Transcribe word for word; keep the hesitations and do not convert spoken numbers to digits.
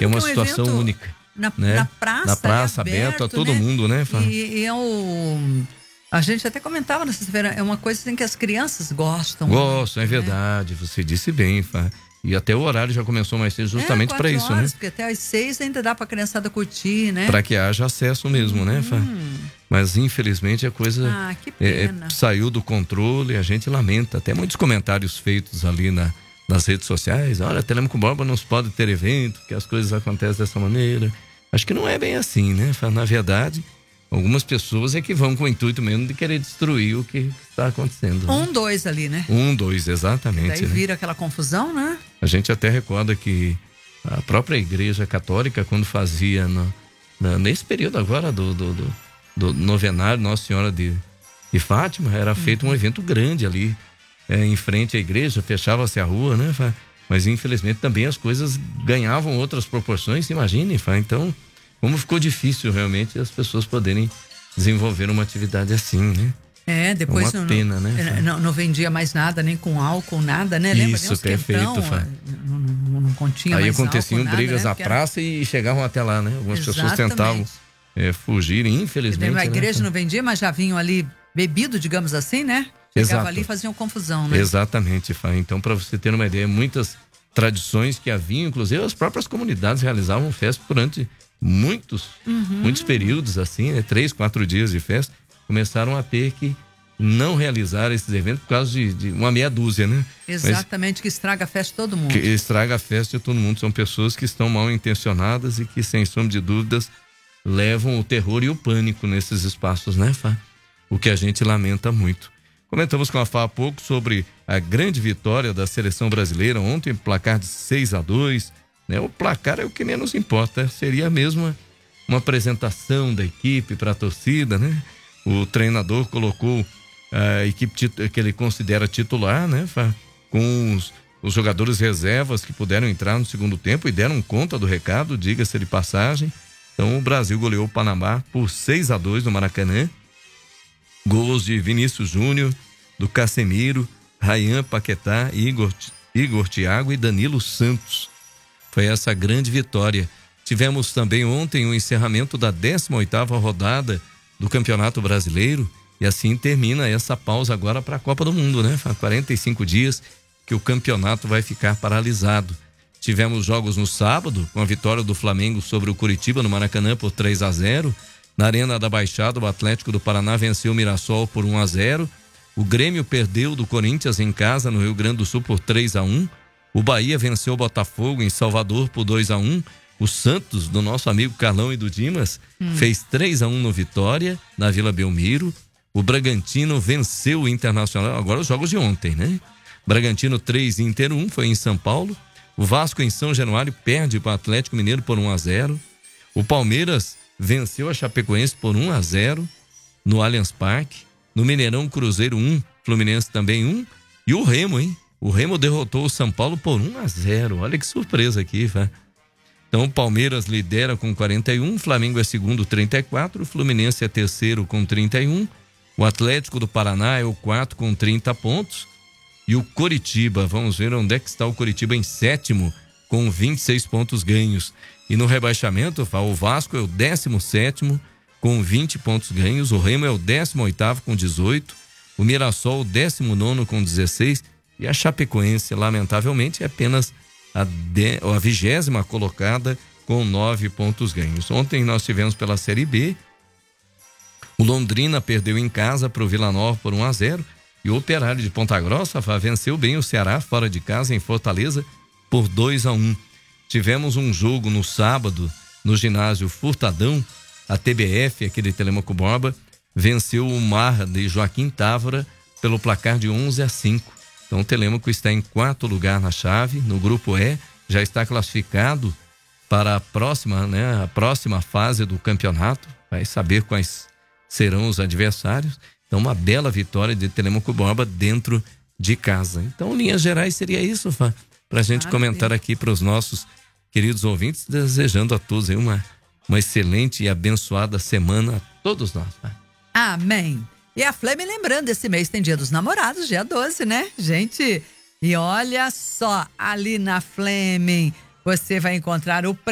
é uma situação única. Na, né? na praça, na praça é aberto, aberta a todo né? mundo, né? E, e é o... A gente até comentava nessa feira, é uma coisa assim que as crianças gostam. Gostam, muito, é né? verdade, você disse bem, Fá. E até o horário já começou mais cedo justamente é, para isso, horas, né? Porque até às seis ainda dá pra criançada curtir, né? Para que haja acesso mesmo, hum. né, Fá? Mas infelizmente a coisa ah, que é, pena. saiu do controle, a gente lamenta. Até muitos comentários feitos ali na, nas redes sociais. Olha, Telêmaco Borba não pode ter evento, que as coisas acontecem dessa maneira. Acho que não é bem assim, né, Fá? Na verdade, algumas pessoas é que vão com o intuito mesmo de querer destruir o que está acontecendo. Um, né? dois ali, né? Um, dois, exatamente. E daí né? vira aquela confusão, né? A gente até recorda que a própria Igreja Católica, quando fazia no, no, nesse período agora do, do, do, do novenário Nossa Senhora de, de Fátima, era feito uhum. um evento grande ali é, em frente à igreja, fechava-se a rua, né, Fá? Mas infelizmente também as coisas ganhavam outras proporções, imagine, Fá. Então, como ficou difícil realmente as pessoas poderem desenvolver uma atividade assim, né? É, depois uma não, pena, não, né? não, não vendia mais nada, nem com álcool, nada, né? Lembra? Isso, perfeito, Fá. Não, não, não continha Aí mais aconteciam álcool, brigas nada, né? à praça e chegavam até lá, né? Algumas Exatamente. pessoas tentavam é, fugir, infelizmente. A igreja né? não vendia, mas já vinham ali bebido, digamos assim, né? Chegava Exato. ali e faziam confusão, né? Exatamente, Fá. Então, para você ter uma ideia, muitas tradições que haviam, inclusive as próprias comunidades realizavam festa durante muitos, uhum. muitos períodos, assim, né? Três, quatro dias de festa, começaram a ter que não realizar esses eventos por causa de, de uma meia dúzia, né? Exatamente, Mas, que estraga a festa de todo mundo. Que estraga a festa de todo mundo. São pessoas que estão mal intencionadas e que, sem sombra de dúvidas, levam o terror e o pânico nesses espaços, né, Fá? O que a gente lamenta muito. Comentamos com a Fá há pouco sobre a grande vitória da seleção brasileira ontem, placar de seis a dois, né? O placar é o que menos importa, seria mesmo uma, uma apresentação da equipe para a torcida, né? O treinador colocou a equipe que ele considera titular, né, Fá? Com os, os jogadores reservas que puderam entrar no segundo tempo e deram conta do recado, diga-se de passagem. Então o Brasil goleou o Panamá por seis a dois no Maracanã. Gols de Vinícius Júnior, do Casemiro, Rayan Paquetá, Igor, Igor Thiago e Danilo Santos. Foi essa grande vitória. Tivemos também ontem o encerramento da décima oitava rodada do Campeonato Brasileiro. E assim termina essa pausa agora para a Copa do Mundo, né? Há quarenta e cinco dias que o campeonato vai ficar paralisado. Tivemos jogos no sábado, com a vitória do Flamengo sobre o Curitiba no Maracanã por três a zero. Na Arena da Baixada, o Atlético do Paraná venceu o Mirassol por um a zero. O Grêmio perdeu do Corinthians em casa no Rio Grande do Sul por três a um. O Bahia venceu o Botafogo em Salvador por dois a um. O Santos, do nosso amigo Carlão e do Dimas, hum. fez três a um no Vitória, na Vila Belmiro. O Bragantino venceu o Internacional, agora os jogos de ontem, né? Bragantino três, Inter um, foi em São Paulo. O Vasco em São Januário perde para o Atlético Mineiro por um a zero. O Palmeiras venceu a Chapecoense por um a zero no Allianz Parque. No Mineirão, Cruzeiro um, Fluminense também um. E o Remo, hein? O Remo derrotou o São Paulo por um a zero. Olha que surpresa aqui, vai. Então o Palmeiras lidera com quarenta e um, o Flamengo é segundo, trinta e quatro, o Fluminense é terceiro com trinta e um. O Atlético do Paraná é o quarto com trinta pontos. E o Coritiba, vamos ver onde é que está o Coritiba em sétimo, com vinte e seis pontos ganhos. E no rebaixamento, o Vasco é o décimo sétimo, com vinte pontos ganhos. O Remo é o décimo oitavo, com dezoito. O Mirassol, o décimo nono, com dezesseis. E a Chapecoense, lamentavelmente, é apenas a, de, a vigésima colocada, com nove pontos ganhos. Ontem nós tivemos pela Série B. O Londrina perdeu em casa para o Vila Nova por um a zero. E o Operário de Ponta Grossa venceu bem o Ceará fora de casa em Fortaleza por dois a um. Tivemos um jogo no sábado no ginásio Furtadão. A T B F, aqui de Telêmaco Borba, venceu o Mar de Joaquim Távora pelo placar de onze a cinco. Então o Telêmaco está em quarto lugar na chave, no grupo E, já está classificado para a próxima, né, a próxima fase do campeonato. Vai saber quais serão os adversários. Então, uma bela vitória de Telêmaco Borba dentro de casa. Então, em linhas gerais, seria isso, Fá, para a gente Maravilha. comentar aqui para os nossos queridos ouvintes, desejando a todos aí uma, uma excelente e abençoada semana a todos nós. Fá. Amém. E a Flame lembrando, esse mês tem Dia dos Namorados, dia doze, né, gente? E olha só, ali na Flame, você vai encontrar o